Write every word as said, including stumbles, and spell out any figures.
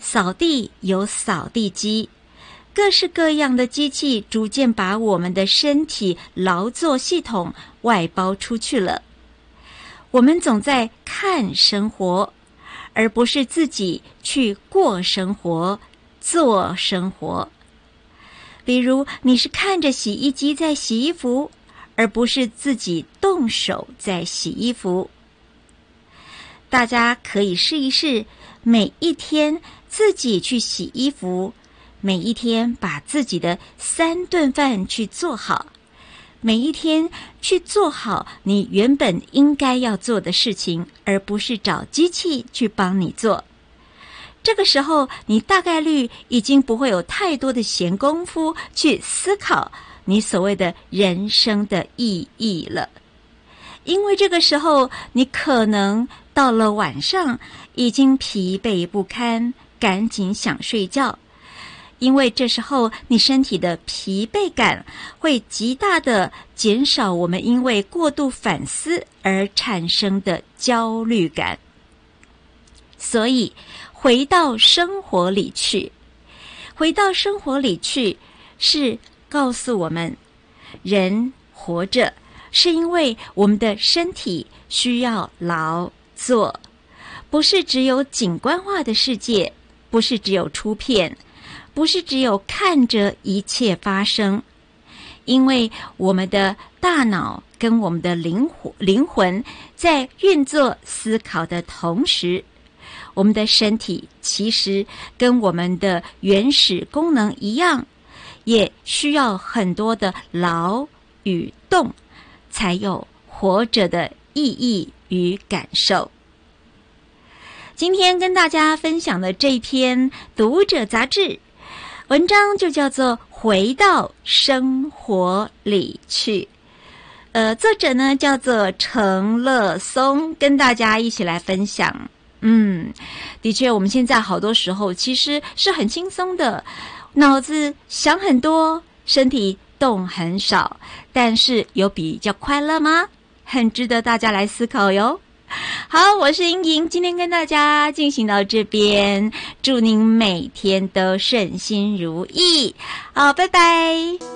扫地有扫地机，各式各样的机器逐渐把我们的身体劳作系统外包出去了。我们总在看生活，而不是自己去过生活、做生活。比如，你是看着洗衣机在洗衣服，而不是自己动手在洗衣服。大家可以试一试，每一天自己去洗衣服，每一天把自己的三顿饭去做好，每一天去做好你原本应该要做的事情，而不是找机器去帮你做。这个时候，你大概率已经不会有太多的闲工夫去思考你所谓的人生的意义了。因为这个时候，你可能到了晚上已经疲惫不堪，赶紧想睡觉。因为这时候你身体的疲惫感会极大的减少我们因为过度反思而产生的焦虑感。所以回到生活里去，回到生活里去是告诉我们，人活着是因为我们的身体需要劳作，不是只有景观化的世界，不是只有出片，不是只有看着一切发生。因为我们的大脑跟我们的灵魂灵魂在运作思考的同时，我们的身体其实跟我们的原始功能一样，也需要很多的劳与动，才有活着的意义与感受。今天跟大家分享的这篇读者杂志文章就叫做回到生活里去，呃，作者呢叫做程乐松，跟大家一起来分享。嗯，的确我们现在好多时候其实是很轻松的，脑子想很多，身体动很少，但是有比较快乐吗？很值得大家来思考哟。好，我是莹莹，今天跟大家进行到这边，祝您每天都顺心如意。好，拜拜。